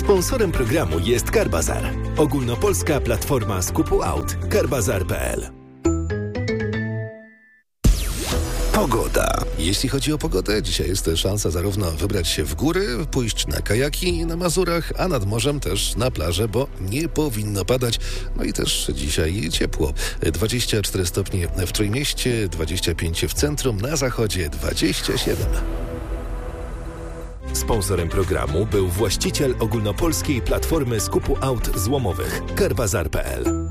Sponsorem programu jest Carbazar. Ogólnopolska platforma skupu aut. Carbazar.pl. Pogoda. Jeśli chodzi o pogodę, dzisiaj jest szansa zarówno wybrać się w góry, pójść na kajaki na Mazurach, a nad morzem też na plażę, bo nie powinno padać. No i też dzisiaj ciepło. 24 stopnie w Trójmieście, 25 w centrum, na zachodzie 27. Sponsorem programu był właściciel ogólnopolskiej platformy skupu aut złomowych Carbazar.pl.